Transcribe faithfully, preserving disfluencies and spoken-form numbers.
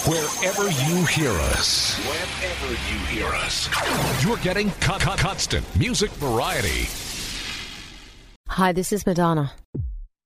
Wherever you hear us. Wherever you hear us. You're getting co- co- constant music variety. Hi, this is Madonna.